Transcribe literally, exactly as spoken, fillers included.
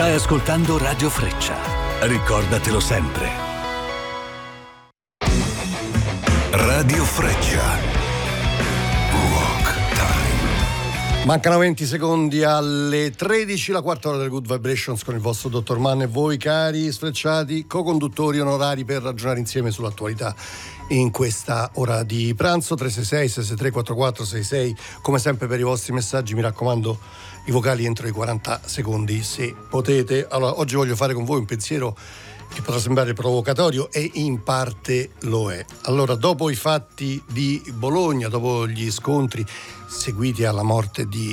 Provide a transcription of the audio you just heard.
Stai ascoltando Radio Freccia. Ricordatelo sempre. Radio Freccia. Rock Time. Mancano venti secondi alle tredici, la quarta ora del Good Vibrations con il vostro dottor Mann e voi, cari sfrecciati, co-conduttori onorari per ragionare insieme sull'attualità in questa ora di pranzo. Tre sei sei sei sei tre quattro quattro sei sei, come sempre per i vostri messaggi, mi raccomando i vocali entro i quaranta secondi se potete. Allora, oggi voglio fare con voi un pensiero che potrà sembrare provocatorio e in parte lo è. Allora, dopo i fatti di Bologna, dopo gli scontri seguiti alla morte di